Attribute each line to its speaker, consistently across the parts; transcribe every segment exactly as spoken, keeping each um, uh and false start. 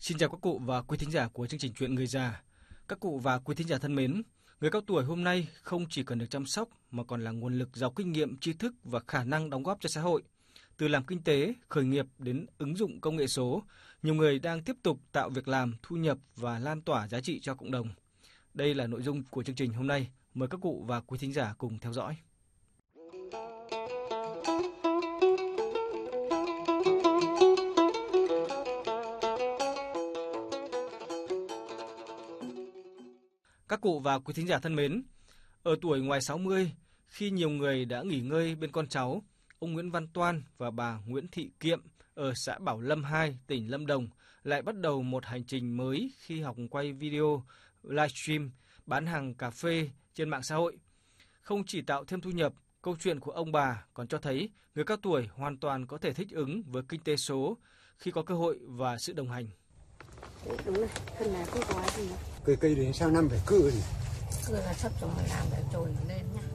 Speaker 1: Xin chào các cụ và quý thính giả của chương trình Chuyện Người Già. Các cụ và quý thính giả thân mến, người cao tuổi hôm nay không chỉ cần được chăm sóc mà còn là nguồn lực giàu kinh nghiệm, tri thức và khả năng đóng góp cho xã hội. Từ làm kinh tế, khởi nghiệp đến ứng dụng công nghệ số, nhiều người đang tiếp tục tạo việc làm, thu nhập và lan tỏa giá trị cho cộng đồng. Đây là nội dung của chương trình hôm nay. Mời các cụ và quý thính giả cùng theo dõi. Các cụ và quý thính giả thân mến, ở tuổi ngoài sáu mươi, khi nhiều người đã nghỉ ngơi bên con cháu, ông Nguyễn Văn Toan và bà Nguyễn Thị Kiệm ở xã Bảo Lâm hai, tỉnh Lâm Đồng lại bắt đầu một hành trình mới khi học quay video, livestream, bán hàng cà phê trên mạng xã hội. Không chỉ tạo thêm thu nhập, câu chuyện của ông bà còn cho thấy người cao tuổi hoàn toàn có thể thích ứng với kinh tế số khi có cơ hội và sự đồng hành.
Speaker 2: Đúng rồi, thân này không có gì.
Speaker 3: Cây cây đến sang năm phải cưa gì?
Speaker 2: Cưa là sắp rồi mà làm để trồi nó lên nhá.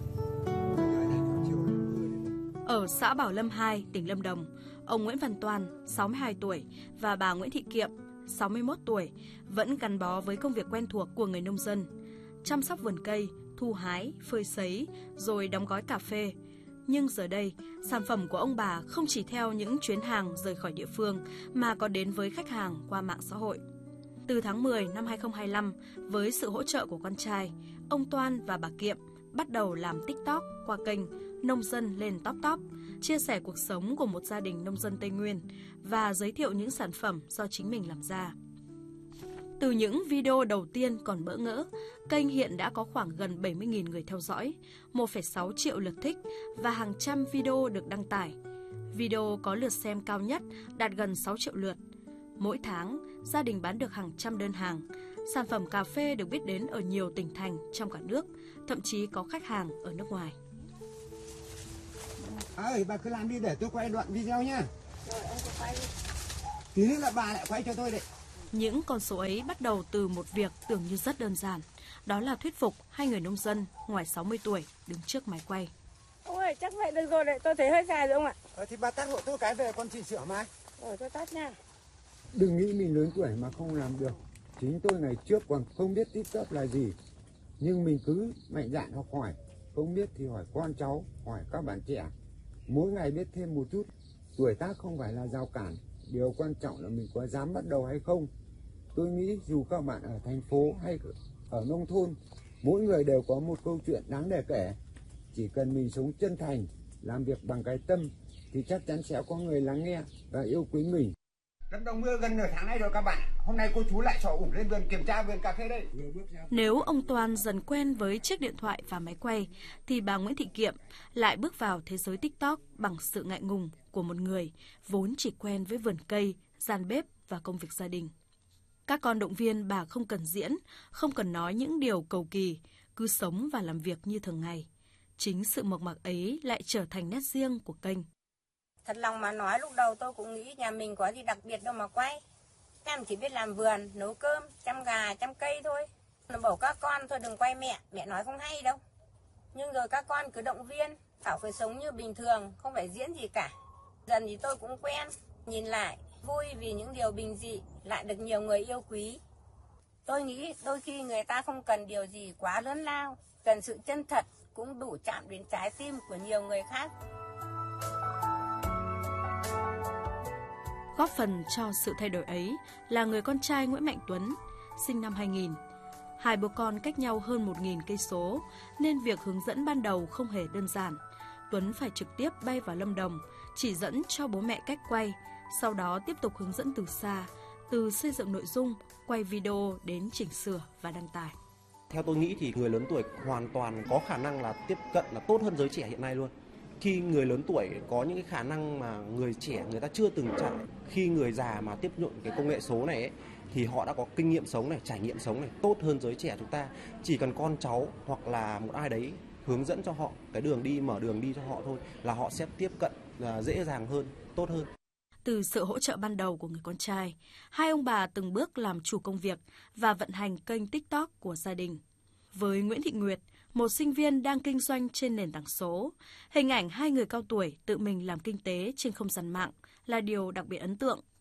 Speaker 4: Ở xã Bảo Lâm hai, tỉnh Lâm Đồng, ông Nguyễn Văn Toan, sáu mươi hai tuổi, và bà Nguyễn Thị Kiệm, sáu mươi mốt tuổi, vẫn gắn bó với công việc quen thuộc của người nông dân. Chăm sóc vườn cây, thu hái, phơi sấy, rồi đóng gói cà phê. Nhưng giờ đây, sản phẩm của ông bà không chỉ theo những chuyến hàng rời khỏi địa phương mà có đến với khách hàng qua mạng xã hội. Từ tháng mười năm hai không hai lăm, với sự hỗ trợ của con trai, ông Toan và bà Kiệm bắt đầu làm TikTok qua kênh Nông dân lên top top, chia sẻ cuộc sống của một gia đình nông dân Tây Nguyên và giới thiệu những sản phẩm do chính mình làm ra. Từ những video đầu tiên còn bỡ ngỡ, kênh hiện đã có khoảng gần bảy mươi nghìn người theo dõi, một phẩy sáu triệu lượt thích và hàng trăm video được đăng tải. Video có lượt xem cao nhất đạt gần sáu triệu lượt. Mỗi tháng, gia đình bán được hàng trăm đơn hàng. Sản phẩm cà phê được biết đến ở nhiều tỉnh thành trong cả nước, thậm chí có khách hàng ở nước ngoài.
Speaker 3: À ơi, bà cứ làm đi để tôi quay đoạn video nha.
Speaker 2: Rồi, ông cứ quay đi.
Speaker 3: Tí nữa là bà lại quay cho tôi đấy.
Speaker 4: Những con số ấy bắt đầu từ một việc tưởng như rất đơn giản. Đó là thuyết phục hai người nông dân ngoài sáu mươi tuổi đứng trước máy quay.
Speaker 2: Ông ơi, chắc vậy được rồi đấy, tôi thấy hơi dài rồi ông ạ.
Speaker 3: Ờ, thì bà tắt hộ tôi cái về con chỉnh sửa mai.
Speaker 2: Rồi, tôi tắt nha.
Speaker 3: Đừng nghĩ mình lớn tuổi mà không làm được. Chính tôi ngày trước còn không biết TikTok là gì. Nhưng mình cứ mạnh dạn học hỏi. Không biết thì hỏi con cháu, hỏi các bạn trẻ. Mỗi ngày biết thêm một chút. Tuổi tác không phải là rào cản. Điều quan trọng là mình có dám bắt đầu hay không. Tôi nghĩ dù các bạn ở thành phố hay ở nông thôn, mỗi người đều có một câu chuyện đáng để kể. Chỉ cần mình sống chân thành, làm việc bằng cái tâm, thì chắc chắn sẽ có người lắng nghe và yêu quý mình. Lâm Đồng mưa gần nửa tháng nay rồi các bạn. Hôm nay cô chú lại trò ủng lên vườn kiểm tra vườn cà phê đây.
Speaker 4: Nếu ông Toan dần quen với chiếc điện thoại và máy quay, thì bà Nguyễn Thị Kiệm lại bước vào thế giới TikTok bằng sự ngại ngùng của một người vốn chỉ quen với vườn cây, gian bếp và công việc gia đình. Các con động viên bà không cần diễn, không cần nói những điều cầu kỳ, cứ sống và làm việc như thường ngày. Chính sự mộc mạc ấy lại trở thành nét riêng của kênh.
Speaker 2: Thật lòng mà nói, lúc đầu tôi cũng nghĩ nhà mình có gì đặc biệt đâu mà quay. Em chỉ biết làm vườn, nấu cơm, chăm gà, chăm cây thôi. Nó bảo các con thôi đừng quay mẹ, mẹ nói không hay đâu. Nhưng rồi các con cứ động viên, bảo phải sống như bình thường, không phải diễn gì cả. Dần thì tôi cũng quen, nhìn lại, vui vì những điều bình dị, lại được nhiều người yêu quý. Tôi nghĩ đôi khi người ta không cần điều gì quá lớn lao, cần sự chân thật cũng đủ chạm đến trái tim của nhiều người khác.
Speaker 4: Góp phần cho sự thay đổi ấy là người con trai Nguyễn Mạnh Tuấn, sinh năm hai nghìn. Hai bố con cách nhau hơn một nghìn cây số, nên việc hướng dẫn ban đầu không hề đơn giản. Tuấn phải trực tiếp bay vào Lâm Đồng, chỉ dẫn cho bố mẹ cách quay, sau đó tiếp tục hướng dẫn từ xa, từ xây dựng nội dung, quay video đến chỉnh sửa và đăng tải.
Speaker 5: Theo tôi nghĩ thì người lớn tuổi hoàn toàn có khả năng là tiếp cận là tốt hơn giới trẻ hiện nay luôn. Khi người lớn tuổi có những cái khả năng mà người trẻ người ta chưa từng trải, khi người già mà tiếp nhận cái công nghệ số này ấy, thì họ đã có kinh nghiệm sống này, trải nghiệm sống này tốt hơn giới trẻ chúng ta. Chỉ cần con cháu hoặc là một ai đấy hướng dẫn cho họ cái đường đi, mở đường đi cho họ thôi là họ sẽ tiếp cận dễ dàng hơn, tốt hơn.
Speaker 4: Từ sự hỗ trợ ban đầu của người con trai, hai ông bà từng bước làm chủ công việc và vận hành kênh TikTok của gia đình. Với Nguyễn Thị Nguyệt, một sinh viên đang kinh doanh trên nền tảng số, hình ảnh hai người cao tuổi tự mình làm kinh tế trên không gian mạng là điều đặc biệt ấn tượng.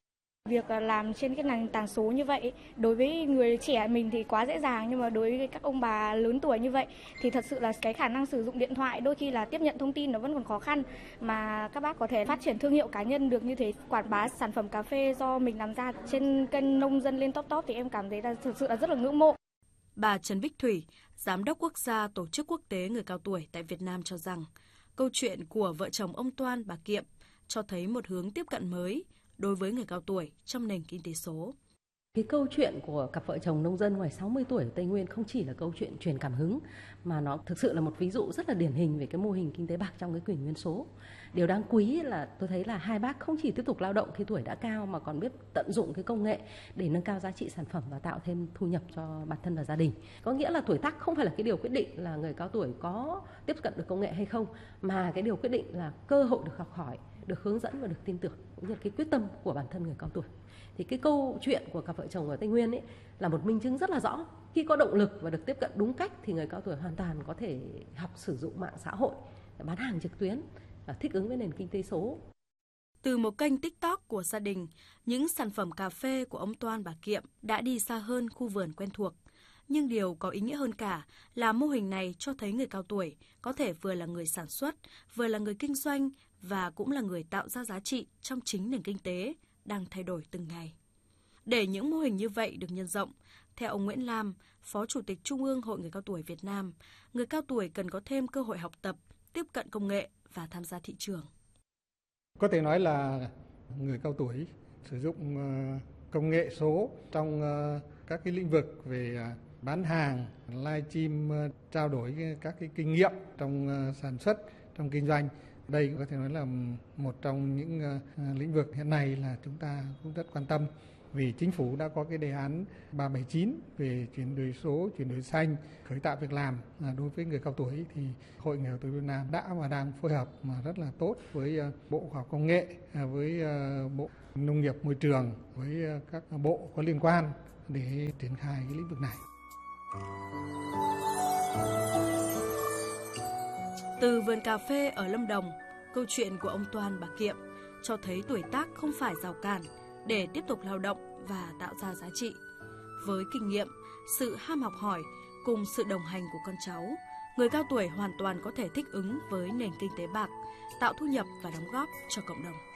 Speaker 6: Việc làm trên cái nền tảng số như vậy, đối với người trẻ mình thì quá dễ dàng, nhưng mà đối với các ông bà lớn tuổi như vậy thì thật sự là cái khả năng sử dụng điện thoại, đôi khi là tiếp nhận thông tin nó vẫn còn khó khăn, mà các bác có thể phát triển thương hiệu cá nhân được như thế, quảng bá sản phẩm cà phê do mình làm ra trên kênh Nông Dân lên top top thì em cảm thấy là thực sự là rất là ngưỡng mộ.
Speaker 4: Bà Trần Bích Thủy, Giám đốc Quốc gia Tổ chức Quốc tế Người cao tuổi tại Việt Nam cho rằng, câu chuyện của vợ chồng ông Toan bà Kiệm cho thấy một hướng tiếp cận mới đối với người cao tuổi trong nền kinh tế số.
Speaker 7: Cái câu chuyện của cặp vợ chồng nông dân ngoài sáu mươi tuổi ở Tây Nguyên không chỉ là câu chuyện truyền cảm hứng, mà nó thực sự là một ví dụ rất là điển hình về cái mô hình kinh tế bạc trong cái kỷ nguyên số. Điều đáng quý là tôi thấy là hai bác không chỉ tiếp tục lao động khi tuổi đã cao mà còn biết tận dụng cái công nghệ để nâng cao giá trị sản phẩm và tạo thêm thu nhập cho bản thân và gia đình. Có nghĩa là tuổi tác không phải là cái điều quyết định là người cao tuổi có tiếp cận được công nghệ hay không, mà cái điều quyết định là cơ hội được học hỏi, được hướng dẫn và được tin tưởng, cũng như là cái quyết tâm của bản thân người cao tuổi. Thì cái câu chuyện của cặp vợ chồng ở Tây Nguyên ấy là một minh chứng rất là rõ. Khi có động lực và được tiếp cận đúng cách thì người cao tuổi hoàn toàn có thể học sử dụng mạng xã hội, bán hàng trực tuyến, thích ứng với nền kinh tế số.
Speaker 4: Từ một kênh TikTok của gia đình, những sản phẩm cà phê của ông Toan bà Kiệm đã đi xa hơn khu vườn quen thuộc. Nhưng điều có ý nghĩa hơn cả là mô hình này cho thấy người cao tuổi có thể vừa là người sản xuất, vừa là người kinh doanh và cũng là người tạo ra giá trị trong chính nền kinh tế đang thay đổi từng ngày. Để những mô hình như vậy được nhân rộng, theo ông Nguyễn Lam, Phó Chủ tịch Trung ương Hội Người cao tuổi Việt Nam, người cao tuổi cần có thêm cơ hội học tập, tiếp cận công nghệ và tham gia thị trường.
Speaker 8: Có thể nói là người cao tuổi sử dụng công nghệ số trong các cái lĩnh vực về bán hàng, livestream, trao đổi các cái kinh nghiệm trong sản xuất, trong kinh doanh. Đây có thể nói là một trong những lĩnh vực hiện nay là chúng ta cũng rất quan tâm, vì chính phủ đã có cái đề án ba bảy chín về chuyển đổi số, chuyển đổi xanh, khởi tạo việc làm đối với người cao tuổi, thì Hội Người cao tuổi Việt Nam đã và đang phối hợp mà rất là tốt với Bộ Khoa học Công nghệ, với Bộ Nông nghiệp Môi trường, với các bộ có liên quan để triển khai cái lĩnh vực này.
Speaker 4: Từ vườn cà phê ở Lâm Đồng, câu chuyện của ông Toan bà Kiệm cho thấy tuổi tác không phải rào cản để tiếp tục lao động và tạo ra giá trị. Với kinh nghiệm, sự ham học hỏi cùng sự đồng hành của con cháu, người cao tuổi hoàn toàn có thể thích ứng với nền kinh tế bạc, tạo thu nhập và đóng góp cho cộng đồng.